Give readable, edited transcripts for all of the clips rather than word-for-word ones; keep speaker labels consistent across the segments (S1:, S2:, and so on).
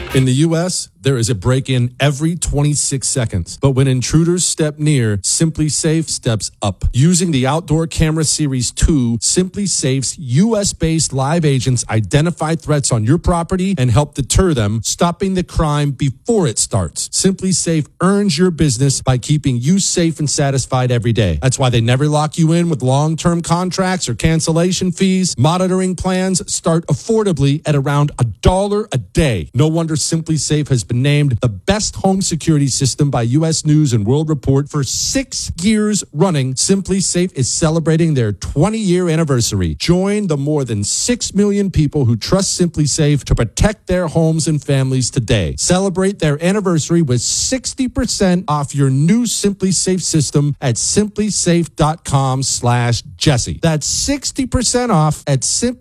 S1: In the U.S., there is a break-in every 26 seconds. But when intruders step near, Simply Safe steps up. Using the Outdoor Camera Series 2, Simply Safe's U.S.-based live agents identify threats on your property and help deter them, stopping the crime before it starts. Simply Safe earns your business by keeping you safe and satisfied every day. That's why they never lock you in with long-term contracts or cancellation fees. Monitoring plans start affordably at around $1 a day. No wonder Simply Safe has been named the best home security system by U.S. News and World Report for 6 years running. Simply Safe is celebrating their 20-year anniversary. Join the more than 6 million people who trust Simply Safe to protect their homes and families today. Celebrate their anniversary with 60% off your new Simply Safe system at simplysafe.com/Jesse. That's 60% off at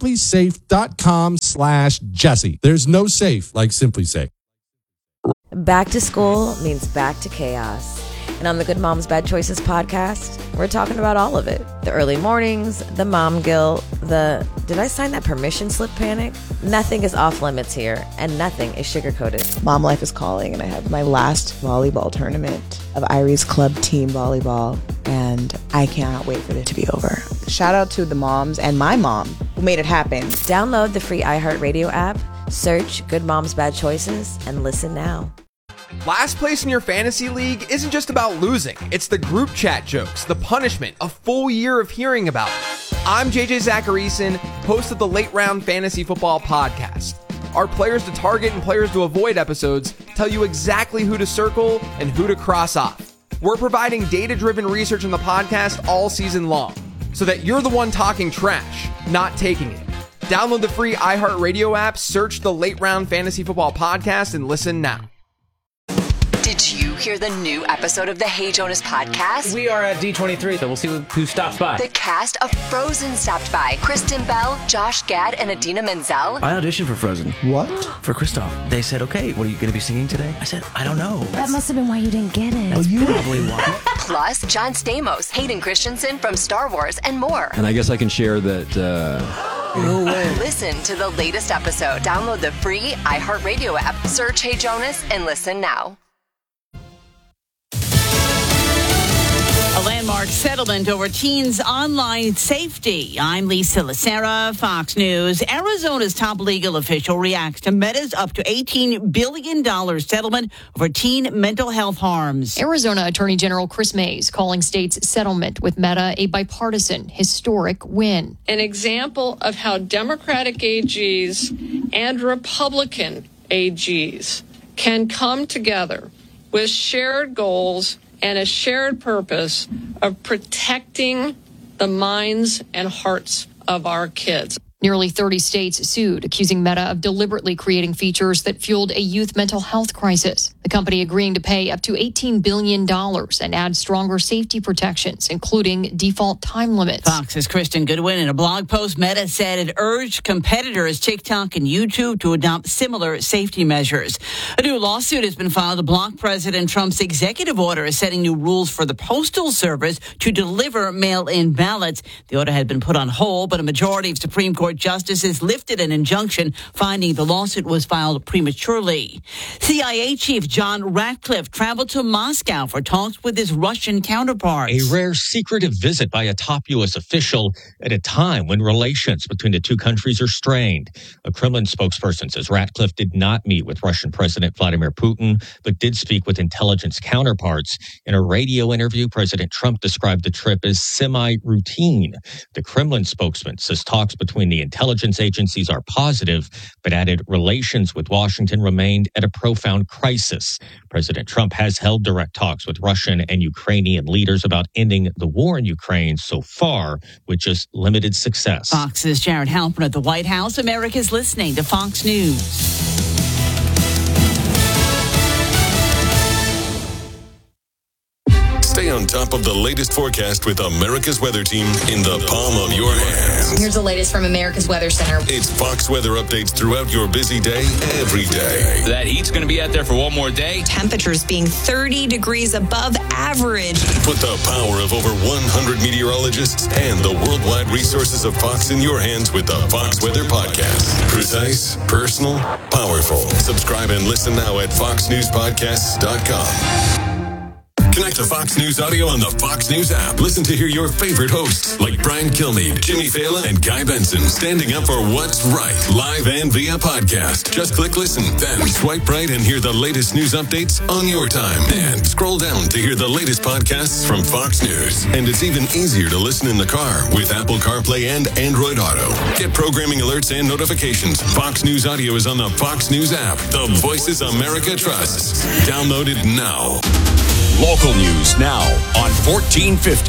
S1: simplysafe.com/Jesse. There's no safe like Simply Safe.
S2: Back to school means back to chaos. And on the Good Moms Bad Choices podcast, we're talking about all of it. The early mornings, the mom guilt, the did I sign that permission slip panic? Nothing is off limits here, and nothing is sugar-coated.
S3: Mom life is calling, and I have my last volleyball tournament of Irie's Club Team Volleyball, and I cannot wait for it to be over. Shout out to the moms and my mom who made it happen.
S2: Download the free iHeartRadio app, search Good Moms Bad Choices, and listen now.
S4: Last place in your fantasy league isn't just about losing. It's the group chat jokes, the punishment, a full year of hearing about it. I'm JJ Zacharyson, host of the Late Round Fantasy Football Podcast. Our Players to Target and Players to Avoid episodes tell you exactly who to circle and who to cross off. We're providing data-driven research in the podcast all season long, so that you're the one talking trash, not taking it. Download the free iHeartRadio app, search the Late Round Fantasy Football Podcast, and listen now.
S5: Did you hear the new episode of the Hey Jonas podcast?
S6: We are at D23, so we'll see who stops by.
S5: The cast of Frozen stopped by. Kristen Bell, Josh Gad, and Adina Menzel.
S7: I auditioned for Frozen.
S3: What?
S7: For Kristoff. They said, okay, what are you going to be singing today? I said, I don't know.
S8: That must have been why you didn't get it.
S7: That's probably why.
S5: Plus, John Stamos, Hayden Christensen from Star Wars, and more.
S9: And I guess I can share that...
S7: No way.
S5: Listen to the latest episode. Download the free iHeartRadio app. Search Hey Jonas and listen now.
S10: A landmark settlement over teens' online safety. I'm Lisa Lacera, Fox News. Arizona's top legal official reacts to Meta's up to $18 billion settlement over teen mental health harms.
S11: Arizona Attorney General Chris Mays calling state's settlement with Meta a bipartisan, historic win.
S12: An example of how Democratic AGs and Republican AGs can come together with shared goals and a shared purpose of protecting the minds and hearts of our kids.
S11: Nearly 30 states sued, accusing Meta of deliberately creating features that fueled a youth mental health crisis. The company agreeing to pay up to $18 billion and add stronger safety protections, including default time limits.
S10: Fox's Kristen Goodwin, in a blog post, Meta said it urged competitors TikTok and YouTube to adopt similar safety measures. A new lawsuit has been filed to block President Trump's executive order setting new rules for the Postal Service to deliver mail-in ballots. The order had been put on hold, but a majority of Supreme Court justices lifted an injunction, finding the lawsuit was filed prematurely. CIA Chief John Ratcliffe traveled to Moscow for talks with his Russian counterparts.
S13: A rare secretive visit by a top U.S. official at a time when relations between the two countries are strained. A Kremlin spokesperson says Ratcliffe did not meet with Russian President Vladimir Putin, but did speak with intelligence counterparts. In a radio interview, President Trump described the trip as semi-routine. The Kremlin spokesman says talks between the intelligence agencies are positive, but added relations with Washington remained at a profound crisis. President Trump has held direct talks with Russian and Ukrainian leaders about ending the war in Ukraine so far, with just limited success.
S10: Fox's Jared Halpern at the White House. America's listening to Fox News.
S14: Stay
S8: on top of the latest forecast with America's Weather Team in the palm of your hands.
S9: Here's the latest from America's Weather Center.
S8: It's Fox weather updates throughout your busy day, every day.
S14: That heat's going to be out there for one more day.
S9: Temperatures being 30 degrees above average.
S8: Put the power of over 100 meteorologists and the worldwide resources of Fox in your hands with the Fox Weather Podcast. Precise, personal, powerful. Subscribe and listen now at foxnewspodcasts.com. Connect to Fox News Audio on the Fox News app. Listen to hear your favorite hosts like Brian Kilmeade, Jimmy Fallon, and Guy Benson standing up for what's right, live and via podcast. Just click listen, then swipe right and hear the latest news updates on your time. And scroll down to hear the latest podcasts from Fox News. And it's even easier to listen in the car with Apple CarPlay and Android Auto. Get programming alerts and notifications. Fox News Audio is on the Fox News app. The voices America trusts. Download it now.
S15: Local news now on 1450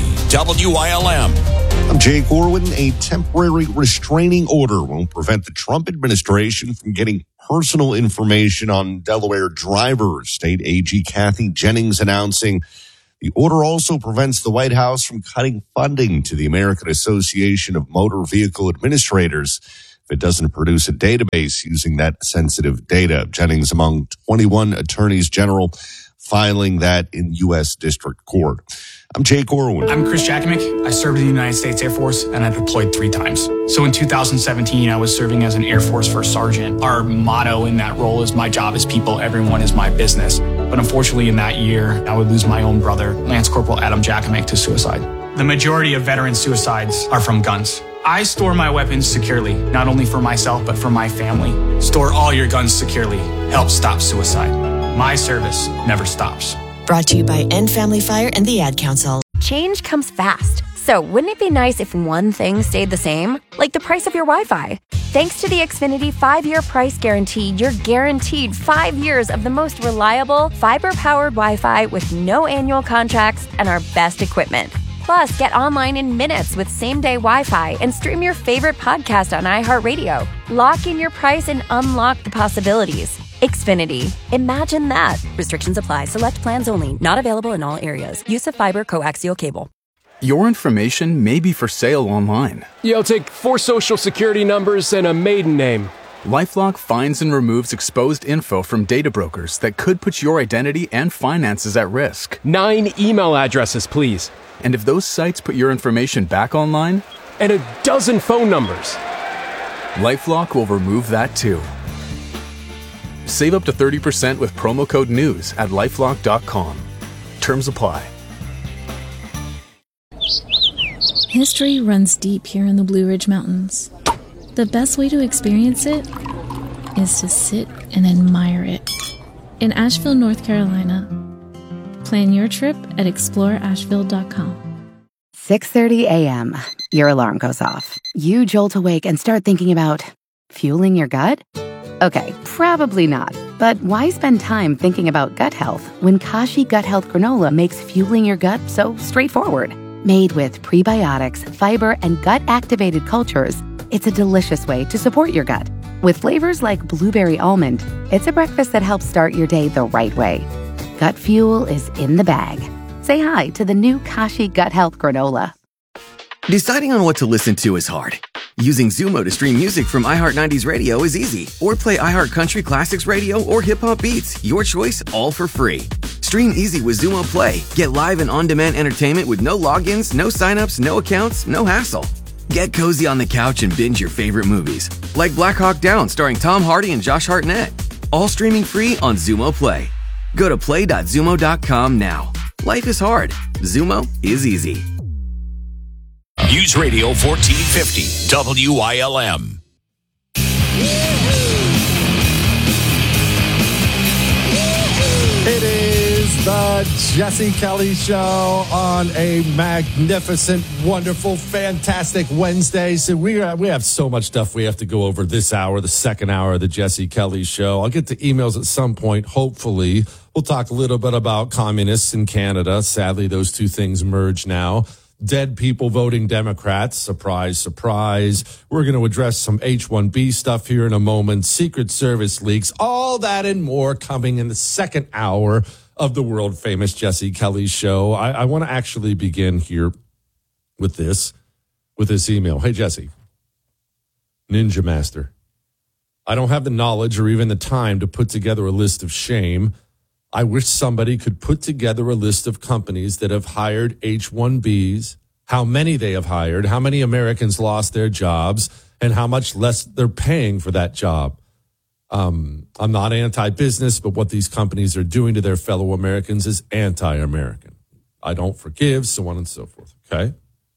S15: WILM.
S16: I'm Jay Corwin. A temporary restraining order won't prevent the Trump administration from getting personal information on Delaware drivers. State AG Kathy Jennings announcing the order also prevents the White House from cutting funding to the American Association of Motor Vehicle Administrators if it doesn't produce a database using that sensitive data. Jennings among 21 attorneys general filing that in U.S. District Court. I'm Jay Corwin.
S17: I'm Chris Jackamick. I served in the United States Air Force, and I deployed 3 times. So in 2017, I was serving as an Air Force First Sergeant. Our motto in that role is, my job is people, everyone is my business. But unfortunately, in that year, I would lose my own brother, Lance Corporal Adam Jackamick, to suicide. The majority of veteran suicides are from guns. I store my weapons securely, not only for myself, but for my family. Store all your guns securely. Help stop suicide. My service never stops.
S18: Brought to you by End Family Fire and the Ad Council.
S19: Change comes fast. So wouldn't it be nice if one thing stayed the same? Like the price of your Wi-Fi. Thanks to the Xfinity 5-year price guarantee, you're guaranteed 5 years of the most reliable, fiber-powered Wi-Fi with no annual contracts and our best equipment. Plus, get online in minutes with same-day Wi-Fi and stream your favorite podcast on iHeartRadio. Lock in your price and unlock the possibilities. Xfinity. Imagine that. Restrictions apply. Select plans only. Not available in all areas. Use of fiber coaxial cable.
S20: Your information may be for sale online.
S21: Yeah, I'll take 4 social security numbers and a maiden name.
S20: LifeLock finds and removes exposed info from data brokers that could put your identity and finances at risk.
S21: 9 email addresses, please.
S20: And if those sites put your information back online?
S21: And a dozen phone numbers.
S20: LifeLock will remove that too. Save up to 30% with promo code NEWS at LifeLock.com. Terms apply.
S22: History runs deep here in the Blue Ridge Mountains. The best way to experience it is to sit and admire it. In Asheville, North Carolina. Plan your trip at exploreasheville.com.
S23: 6:30 a.m. Your alarm goes off. You jolt awake and start thinking about fueling your gut? Okay, probably not. But why spend time thinking about gut health when Kashi Gut Health Granola makes fueling your gut so straightforward? Made with prebiotics, fiber, and gut-activated cultures, it's a delicious way to support your gut. With flavors like blueberry almond, it's a breakfast that helps start your day the right way. Gut fuel is in the bag. Say hi to the new Kashi Gut Health Granola.
S24: Deciding on what to listen to is hard. Using Zumo to stream music from iHeart 90s Radio is easy. Or play iHeart Country Classics Radio or Hip Hop Beats. Your choice, all for free. Stream easy with Zumo Play. Get live and on-demand entertainment with no logins, no signups, no accounts, no hassle. Get cozy on the couch and binge your favorite movies. Like Black Hawk Down starring Tom Hardy and Josh Hartnett. All streaming free on Zumo Play. Go to play.zumo.com now. Life is hard. Zumo is easy.
S15: News Radio 1450 WILM.
S1: It is the Jesse Kelly Show on a magnificent, wonderful, fantastic Wednesday. So we have so much stuff we have to go over this hour, the second hour of the Jesse Kelly Show. I'll get to emails at some point, hopefully. We'll talk a little bit about communists in Canada. Sadly, those two things merge now. dead people voting Democrats. Surprise, surprise. We're going to address some H-1B stuff here in a moment. Secret Service leaks, all that and more coming in the second hour of the world-famous Jesse Kelly Show. I want to actually begin here with this email. Hey, Jesse, Ninja Master. I don't have the knowledge or even the time to put together a list of shame. I wish somebody could put together a list of companies that have hired H-1Bs, how many they have hired, how many Americans lost their jobs, and how much less they're paying for that job. I'm not anti-business, but what these companies are doing to their fellow Americans is anti-American. I don't forgive, so on and so forth, okay?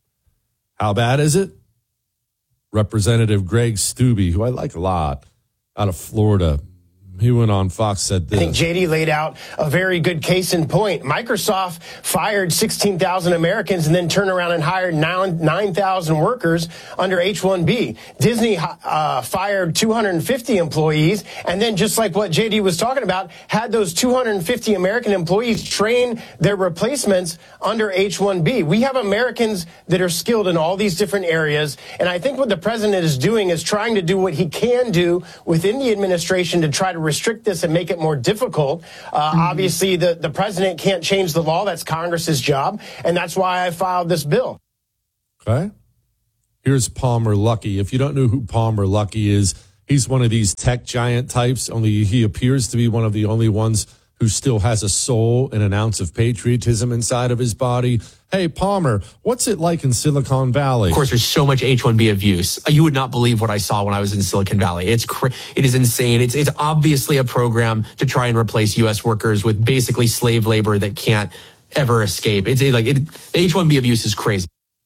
S1: How bad is it? Representative Greg Steube, who I like a lot, out of Florida, he went on Fox, said this.
S2: I think JD laid out a very good case in point. Microsoft fired 16,000 Americans and then turned around and hired 9,000 workers under H-1B. Disney fired 250 employees, and then just like what JD was talking about, had those 250 American employees train their replacements under H-1B. We have Americans that are skilled in all these different areas, and I think what the president is doing is trying to do what he can do within the administration to try to restrict this and make it more difficult. Obviously, the president can't change the law. That's Congress's job. And that's why I filed this bill.
S1: Okay. Here's Palmer Luckey. If you don't know who Palmer Luckey is, he's one of these tech giant types, only he appears to be one of the only ones who still has a soul and an ounce of patriotism inside of his body. Hey, Palmer, what's it like in Silicon Valley?
S3: Of course, there's so much H-1B abuse. You would not believe what I saw when I was in Silicon Valley. It is insane. It's obviously a program to try and replace U.S. workers with basically slave labor that can't ever escape. H-1B abuse is crazy.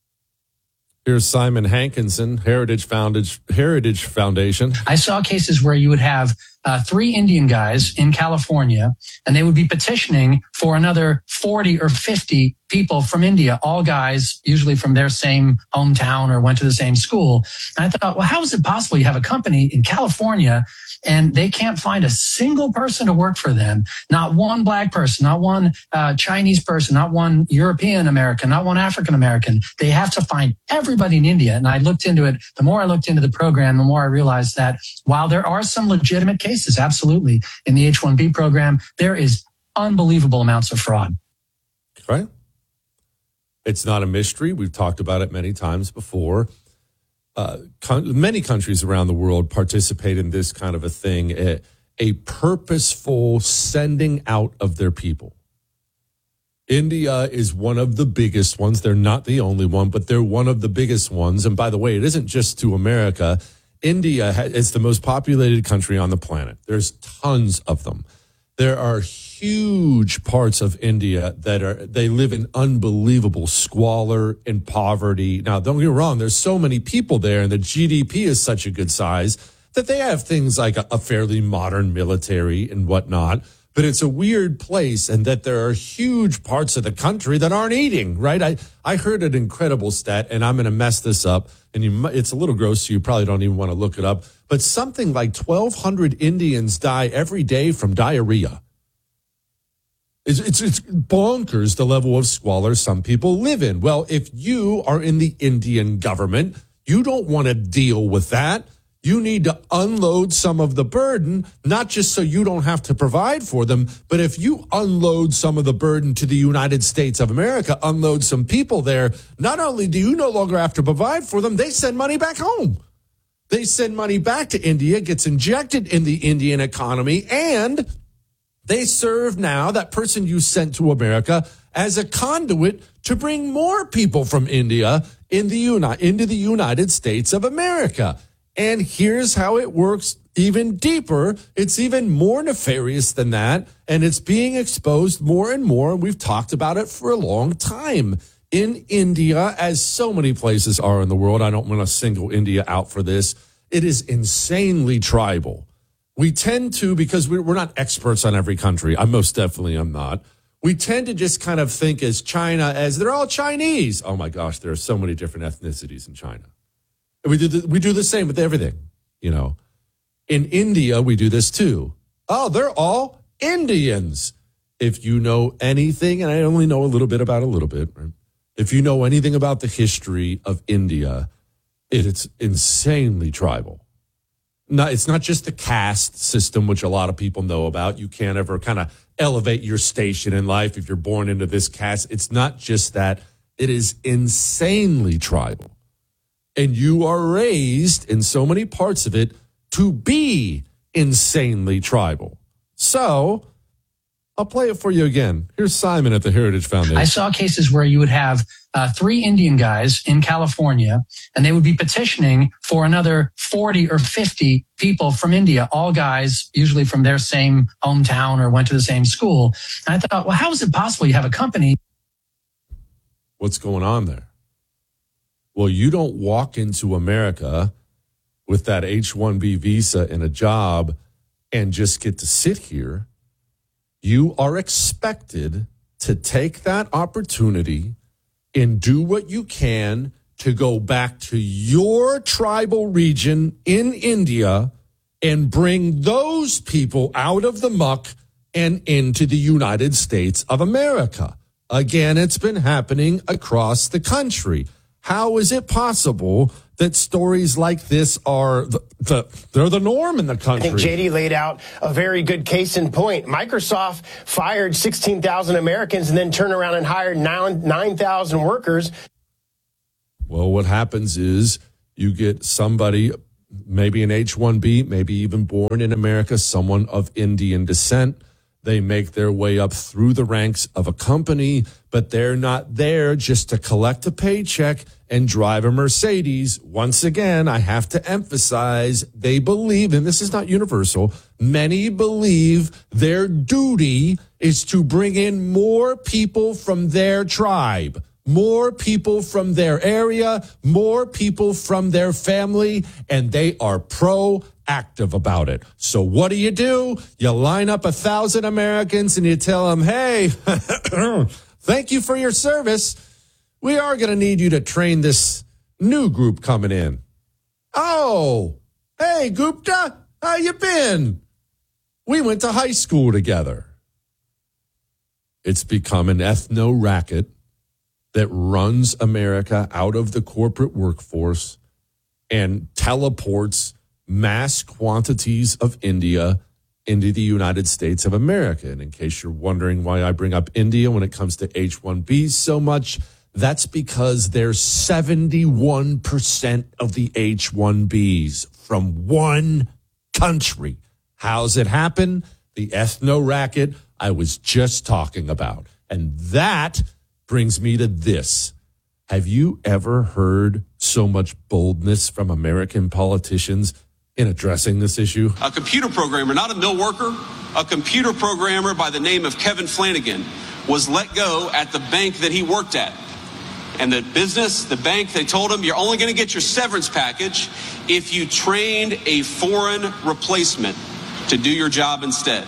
S1: Here's Simon Hankinson, Heritage Foundation.
S4: I saw cases where you would have 3 Indian guys in California, and they would be petitioning for another 40 or 50 people from India, all guys usually from their same hometown or went to the same school. And I thought, well, how is it possible you have a company in California and they can't find a single person to work for them? Not one black person, not one Chinese person, not one European American, not one African American. They have to find everybody in India. And I looked into it. The more I looked into the program, the more I realized that while there are some legitimate cases, absolutely, in the H-1B program, there is unbelievable amounts of fraud.
S1: Right. It's not a mystery. We've talked about it many times before. Many countries around the world participate in this kind of a thing, a purposeful sending out of their people. India is one of the biggest ones. They're not the only one, but they're one of the biggest ones. And by the way, it isn't just to America. India is the most populated country on the planet. There's tons of them. There are huge parts of India they live in unbelievable squalor and poverty. Now, don't get me wrong, there's so many people there, and the GDP is such a good size that they have things like a fairly modern military and whatnot. But it's a weird place, and that there are huge parts of the country that aren't eating, right? I heard an incredible stat, and I'm going to mess this up, and it's a little gross, so you probably don't even want to look it up. But something like 1,200 Indians die every day from diarrhea. It's bonkers the level of squalor some people live in. Well, if you are in the Indian government, you don't want to deal with that. You need to unload some of the burden, not just so you don't have to provide for them, but if you unload some of the burden to the United States of America, unload some people there, not only do you no longer have to provide for them, they send money back home. They send money back to India, gets injected in the Indian economy, and they serve now that person you sent to America as a conduit to bring more people from India into the United States of America. And here's how it works even deeper. It's even more nefarious than that, and it's being exposed more and more, and we've talked about it for a long time. In India, as so many places are in the world, I don't want to single India out for this, it is insanely tribal. We tend to, because we're not experts on every country, I most definitely am not, we tend to just kind of think as China as they're all Chinese. Oh my gosh, there are so many different ethnicities in China. We do the same with everything, you know. In India, we do this too. Oh, they're all Indians. If you know anything, and I only know a little bit about a little bit, right? If you know anything about the history of India, it's insanely tribal. No, it's not just the caste system, which a lot of people know about. You can't ever kind of elevate your station in life if you're born into this caste. It's not just that. It is insanely tribal. And you are raised in so many parts of it to be insanely tribal. So I'll play it for you again. Here's Simon at the Heritage Foundation.
S4: I saw cases where you would have 3 Indian guys in California, and they would be petitioning for another 40 or 50 people from India, all guys usually from their same hometown or went to the same school. And I thought, well, how is it possible you have a company?
S1: What's going on there? Well, you don't walk into America with that H-1B visa and a job and just get to sit here. You are expected to take that opportunity and do what you can to go back to your tribal region in India and bring those people out of the muck and into the United States of America. Again, it's been happening across the country. How is it possible that stories like this are they're the norm in the country?
S2: I think JD laid out a very good case in point. Microsoft fired 16,000 Americans and then turned around and hired 9,000 workers.
S1: Well, what happens is you get somebody, maybe an H-1B, maybe even born in America, someone of Indian descent. They make their way up through the ranks of a company, but they're not there just to collect a paycheck and drive a Mercedes. Once again, I have to emphasize, they believe, and this is not universal, many believe their duty is to bring in more people from their tribe, more people from their area, more people from their family, and they are proactive about it. So what do? You line up 1,000 Americans and you tell them, hey, thank you for your service. We are going to need you to train this new group coming in. Oh, hey, Gupta, how you been? We went to high school together. It's become an ethno-racket that runs America out of the corporate workforce and teleports mass quantities of India into the United States of America. And in case you're wondering why I bring up India when it comes to H-1Bs so much, that's because there's 71% of the H-1Bs from one country. How's it happen? The ethno-racket I was just talking about. And that brings me to this. Have you ever heard so much boldness from American politicians in addressing this issue?
S5: A computer programmer, not a mill worker, a computer programmer by the name of Kevin Flanagan was let go at the bank that he worked at. And the bank, they told him, you're only going to get your severance package if you trained a foreign replacement to do your job instead.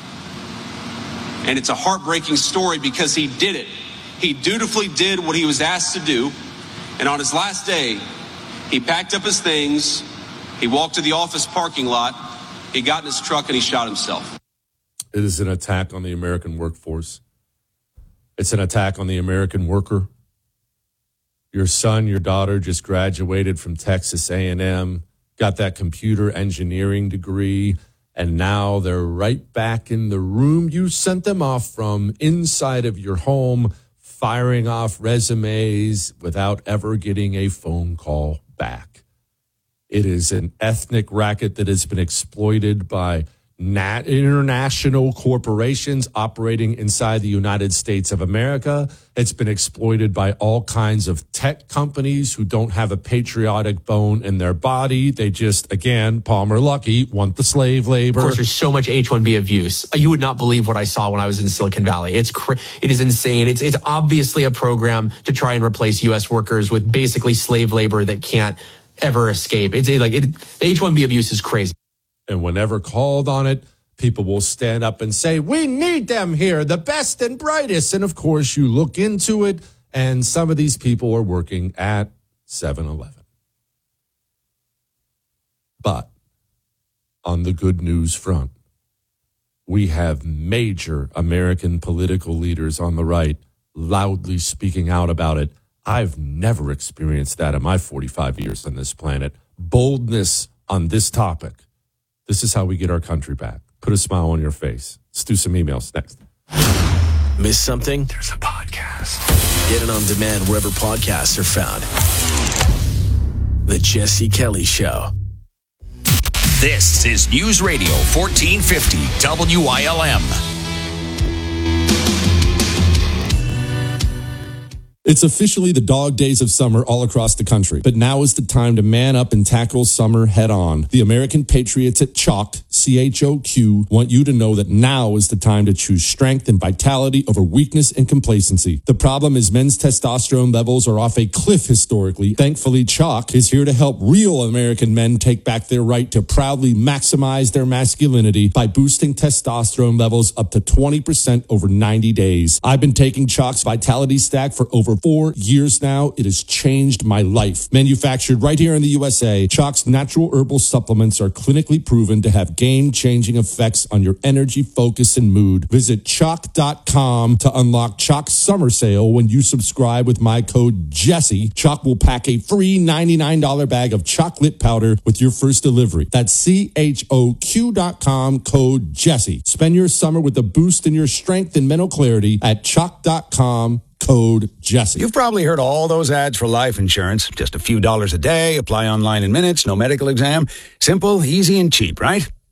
S5: And it's a heartbreaking story because he did it. He dutifully did what he was asked to do. And on his last day, he packed up his things. He walked to the office parking lot. He got in his truck and he shot himself.
S1: It is an attack on the American workforce. It's an attack on the American worker. Your son, your daughter just graduated from Texas A&M, got that computer engineering degree, and now they're right back in the room you sent them off from, inside of your home, firing off resumes without ever getting a phone call back. It is an ethnic racket that has been exploited by international corporations operating inside the United States of America. It's been exploited by all kinds of tech companies who don't have a patriotic bone in their body. They just, again, Palmer Luckey, want the slave labor.
S3: Of course, there's so much H-1B abuse. You would not believe what I saw when I was in Silicon Valley. It is insane. It's obviously a program to try and replace U.S. workers with basically slave labor that can't ever escape. The H-1B abuse is crazy.
S1: And whenever called on it, people will stand up and say, we need them here, the best and brightest. And of course, you look into it, and some of these people are working at 7-Eleven. But on the good news front, we have major American political leaders on the right loudly speaking out about it I've never experienced that in my 45 years on this planet. Boldness on this topic. This is how we get our country back. Put a smile on your face. Let's do some emails next.
S6: Miss something?
S7: There's a podcast.
S6: Get it on demand wherever podcasts are found. The Jesse Kelly Show.
S15: This is News Radio 1450 WILM.
S1: It's officially the dog days of summer all across the country, but now is the time to man up and tackle summer head on. The American Patriots at Choq, CHOQ, want you to know that now is the time to choose strength and vitality over weakness and complacency. The problem is men's testosterone levels are off a cliff historically. Thankfully, Choq is here to help real American men take back their right to proudly maximize their masculinity by boosting testosterone levels up to 20% over 90 days. I've been taking Choq's Vitality Stack for over 4 years now. It has changed my life. Manufactured right here in the USA, Choq's natural herbal supplements are clinically proven to have game-changing effects on your energy, focus, and mood. Visit Choq.com to unlock Choq's summer sale. When you subscribe with my code Jesse, Choq will pack a free $99 bag of chocolate powder with your first delivery. That's CHOQ.com, code Jesse. Spend your summer with a boost in your strength and mental clarity at Choq.com. Code Jesse.
S7: You've probably heard all those ads for life insurance. Just a few dollars a day, apply online in minutes, no medical exam. Simple, easy, and cheap, right?